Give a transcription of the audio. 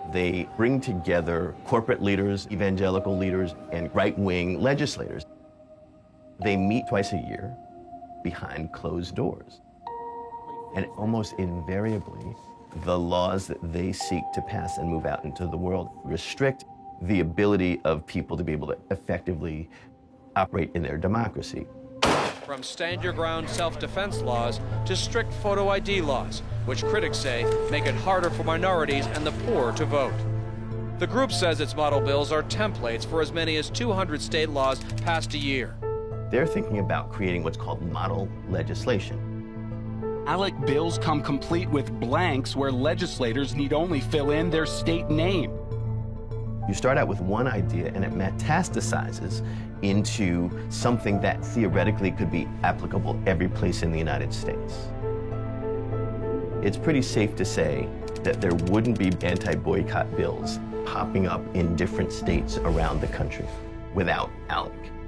They bring together corporate leaders, evangelical leaders, and right-wing legislators. They meet twice a year behind closed doors. And almost invariably, the laws that they seek to pass and move out into the world restrict the ability of people to be able to effectively operate in their democracy. From stand-your-ground self-defense laws to strict photo ID laws, which critics say make it harder for minorities and the poor to vote. The group says its model bills are templates for as many as 200 state laws passed a year. They're thinking about creating what's called model legislation. ALEC bills come complete with blanks where legislators need only fill in their state name. You start out with one idea and it metastasizes into something that theoretically could be applicable every place in the United States. It's pretty safe to say that there wouldn't be anti-boycott bills popping up in different states around the country without ALEC.